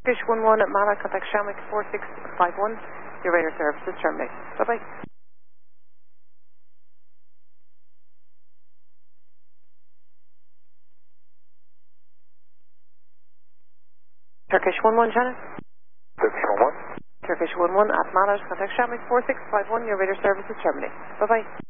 Fish 1-1 at Mana, contact Shamrock 4651. Your radar service is terminated. Bye-bye. Turkish 1-1, Janet. Turkish 1-1. Turkish 1-1 at Mana, contact Shamrock 4651. Your radar service is terminated. Bye-bye.